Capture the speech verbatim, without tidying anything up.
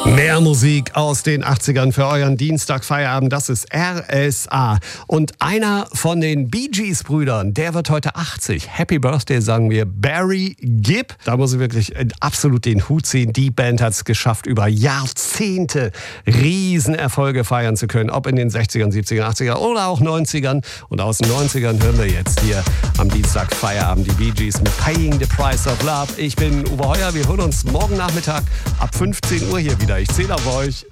Mehr Musik aus den achtzigern für euren Dienstag-Feierabend, das ist R S A. Und einer von den Bee Gees-Brüdern, der wird heute achtzig. Happy Birthday, sagen wir, Barry Gibb. Da muss ich wirklich absolut den Hut ziehen. Die Band hat es geschafft, über Jahrzehnte Riesenerfolge feiern zu können. Ob in den sechzigern, siebzigern, achtzigern oder auch neunzigern. Und aus den neunzigern hören wir jetzt hier am Dienstag-Feierabend die Bee Gees mit Paying the Price of Love. Ich bin Uwe Heuer, wir hören uns morgen Nachmittag ab fünfzehn Uhr hier wieder. Ich zähle auf euch.